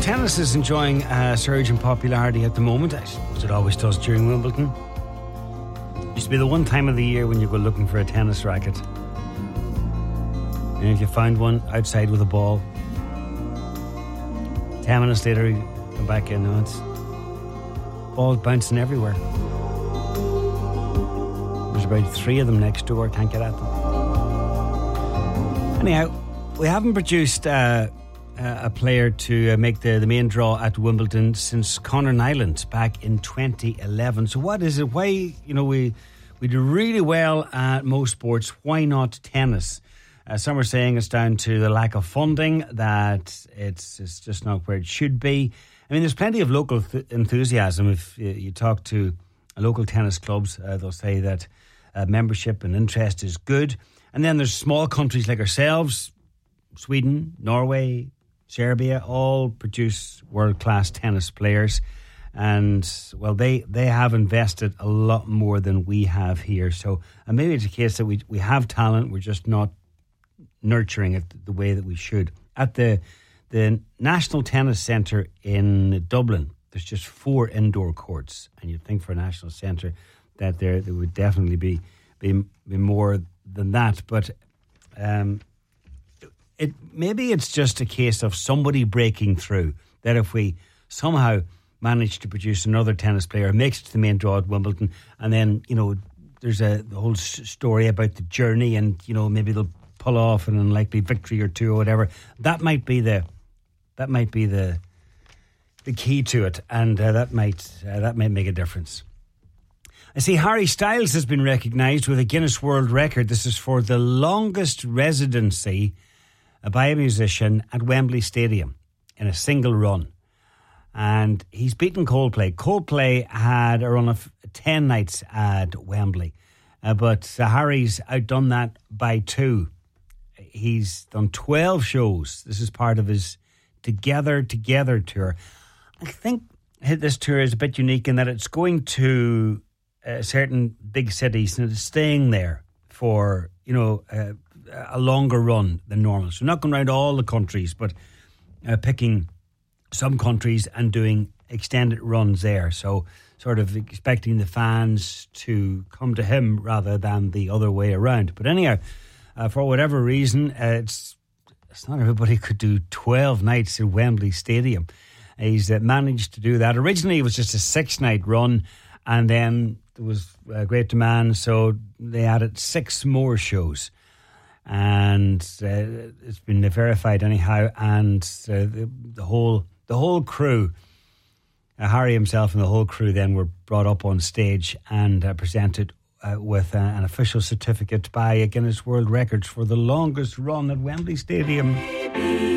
tennis is enjoying a surge in popularity at the moment, I suppose it always does during Wimbledon. Used to be the one time of the year when you go looking for a tennis racket, and if you find one outside with a ball, 10 minutes later you come back in and it's balls bouncing everywhere. There's about 3 of them next door, can't get at them. Anyhow, we haven't produced a player to make the main draw at Wimbledon since Conor Nyland back in 2011. So what is it? Why, we do really well at most sports. Why not tennis? Some are saying it's down to the lack of funding, that it's just not where it should be. I mean, there's plenty of local enthusiasm. If you talk to local tennis clubs, they'll say that membership and interest is good. And then there's small countries like ourselves, Sweden, Norway, Serbia, all produce world-class tennis players. And, well, they have invested a lot more than we have here. So maybe it's a case that we have talent, we're just not nurturing it the way that we should. At the National Tennis Centre in Dublin, there's just 4 indoor courts. And you'd think for a national centre that there would definitely be more than that. But maybe it's just a case of somebody breaking through, that if we somehow manage to produce another tennis player, makes it to the main draw at Wimbledon, and then, there's the whole story about the journey, and, maybe they'll pull off an unlikely victory or 2 or whatever. That might be the key to it, and that might make a difference. I see Harry Styles has been recognised with a Guinness World Record. This is for the longest residency by a musician at Wembley Stadium in a single run. And he's beaten Coldplay. Coldplay had a run of 10 nights at Wembley. But Harry's outdone that by 2. He's done 12 shows. This is part of his Together tour. I think this tour is a bit unique in that it's going to certain big cities and it's staying there for, a longer run than normal. So not going around all the countries, but picking some countries and doing extended runs there. So sort of expecting the fans to come to him rather than the other way around. But anyhow, for whatever reason, it's not everybody could do 12 nights at Wembley Stadium. He's managed to do that. Originally, it was just a 6-night run, and then there was great demand, so they added 6 more shows. And it's been verified anyhow, and the whole crew, Harry himself and the whole crew then were brought up on stage and presented with an official certificate by Guinness World Records for the longest run at Wembley Stadium.